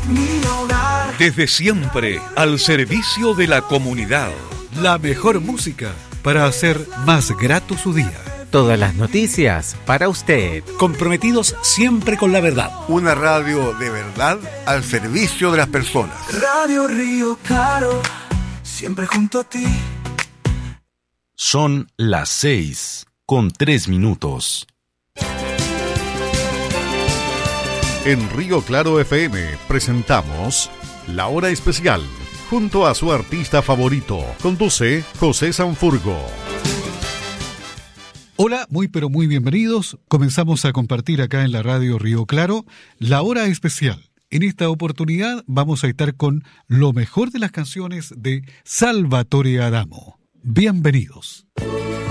mi hogar. Desde siempre, al servicio de la comunidad. La mejor música para hacer más grato su día. Todas las noticias para usted. Comprometidos siempre con la verdad. Una radio de verdad al servicio de las personas. Radio Río Claro, siempre junto a ti. Son las 6:03. En Río Claro FM presentamos La Hora Especial, junto a su artista favorito. Conduce José Sanfurgo. Hola, muy pero muy bienvenidos. Comenzamos a compartir acá en la radio Río Claro La Hora Especial. En esta oportunidad vamos a estar con lo mejor de las canciones de Salvatore Adamo. Bienvenidos.